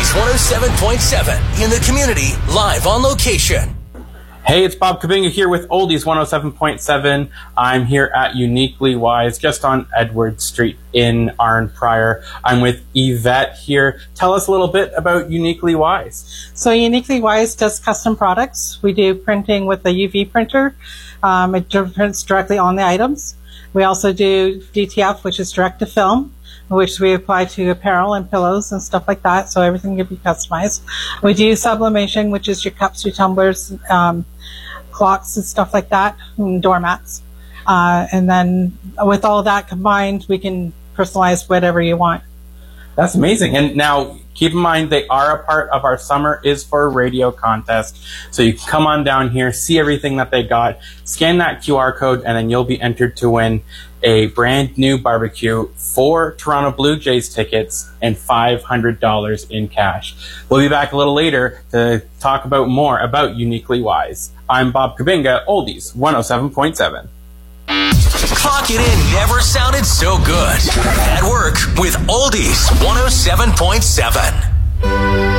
Oldies 107.7 in the community, live on location. Hey, it's Bob Kabinga here with Oldies 107.7. I'm here at Uniquely Wise, just on Edward Street in Arnprior. I'm with Yvette here. Tell us a little bit about Uniquely Wise. So Uniquely Wise does custom products. We do printing with a UV printer. It prints directly on the items. We also do DTF, which is direct to film, which we apply to apparel and pillows and stuff like that, so everything can be customized. We do sublimation, which is your cups, your tumblers, clocks and stuff like that, and doormats. And then with all that combined, we can personalize whatever you want. That's amazing. And now, keep in mind, they are a part of our Summer is for Radio contest. So you can come on down here, see everything that they got, scan that QR code, and then you'll be entered to win a brand new barbecue, 4 Toronto Blue Jays tickets, and $500 in cash. We'll be back a little later to talk about more about Uniquely Wise. I'm Bob Kabinga, Oldies 107.7. Clock it in never sounded so good. At work with Oldies 107.7.